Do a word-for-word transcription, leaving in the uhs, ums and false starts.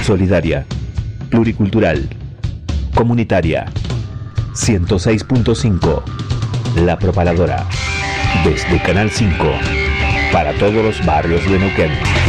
solidaria, pluricultural, comunitaria. ciento seis punto cinco, La Propaladora. Desde Canal cinco, para todos los barrios de Neuquén.